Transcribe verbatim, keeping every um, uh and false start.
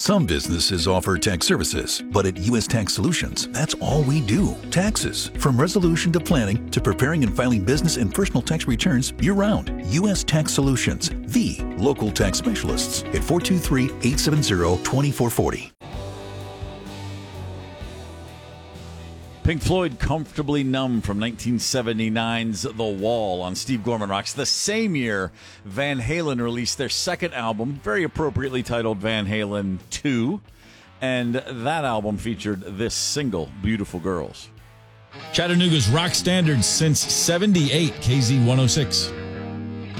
Some businesses offer tax services, but at U S Tax Solutions, that's all we do. Taxes. From resolution to planning to preparing and filing business and personal tax returns year-round. U S Tax Solutions, the local tax specialists at four two three, eight seven zero, two four four zero. Pink Floyd, Comfortably Numb from nineteen seventy-nine's The Wall on Steve Gorman Rocks. The same year, Van Halen released their second album, very appropriately titled Van Halen two, and that album featured this single, Beautiful Girls. Chattanooga's rock standards since seventy-eight, K Z one oh six.